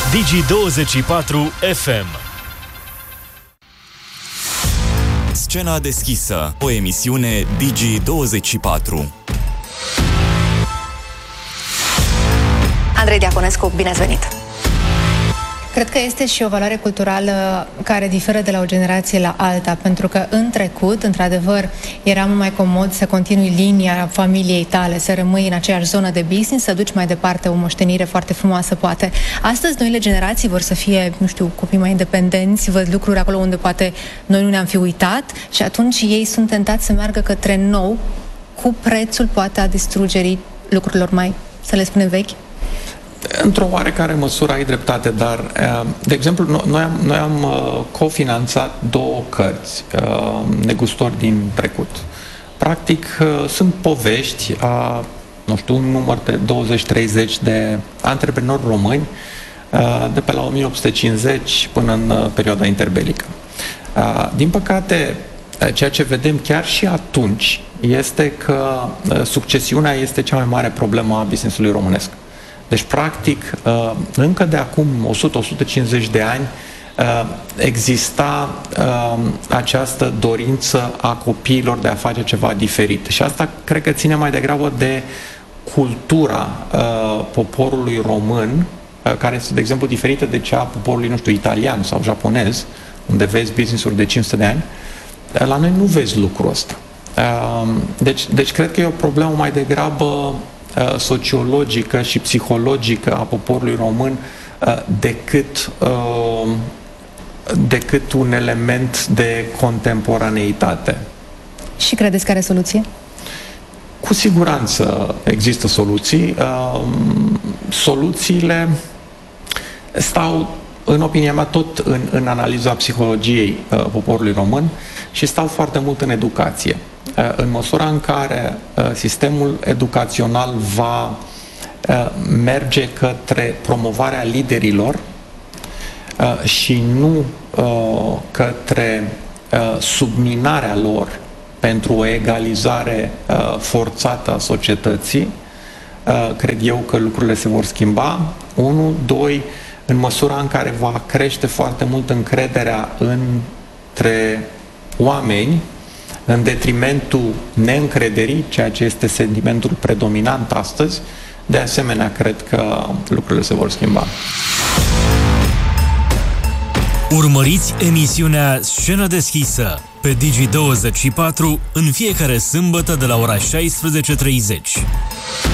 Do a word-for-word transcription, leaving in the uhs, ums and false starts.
Digi douăzeci și patru F M. Scena deschisă, o emisiune Digi douăzeci și patru. Andrei Diaconescu, bine ați venit! Cred că este și o valoare culturală care diferă de la o generație la alta, pentru că în trecut, într-adevăr, era mult mai comod să continui linia familiei tale, să rămâi în aceeași zonă de business, să duci mai departe o moștenire foarte frumoasă, poate. Astăzi, noile generații vor să fie, nu știu, copii mai independenți, văd lucruri acolo unde poate noi nu ne-am fi uitat și atunci ei sunt tentați să meargă către nou, cu prețul, poate, a distrugerii lucrurilor mai, să le spunem, vechi. Într-o oarecare măsură ai dreptate, dar, de exemplu, noi am, noi am cofinanțat două cărți, Negustori din trecut. Practic, sunt povești a, nu știu, un număr de douăzeci treizeci de antreprenori români de pe la o mie opt sute cincizeci până în perioada interbelică. Din păcate, ceea ce vedem chiar și atunci este că succesiunea este cea mai mare problemă a business-ului românesc. Deci, practic, încă de acum o sută - o sută cincizeci de ani exista această dorință a copiilor de a face ceva diferit. Și asta cred că ține mai degrabă de cultura poporului român, care este, de exemplu, diferită de cea a poporului, nu știu, italian sau japonez, unde vezi business-uri de cinci sute de ani. La noi nu vezi lucrul ăsta. Deci, deci cred că e o problemă mai degrabă sociologică și psihologică a poporului român decât, decât un element de contemporaneitate. Și credeți că are soluție? Cu siguranță există soluții. Soluțiile stau, în opinia mea, tot în, în analiza psihologiei poporului român și stau foarte mult în educație. În măsura în care sistemul educațional va merge către promovarea liderilor și nu către subminarea lor pentru o egalizare forțată a societății, cred eu că lucrurile se vor schimba. Unu, doi, în măsura în care va crește foarte mult încrederea între oameni, în detrimentul neîncrederii, ceea ce este sentimentul predominant astăzi, de asemenea, cred că lucrurile se vor schimba. Urmăriți emisiunea Scenă deschisă pe Digi douăzeci și patru în fiecare sâmbătă de la ora șaisprezece și treizeci.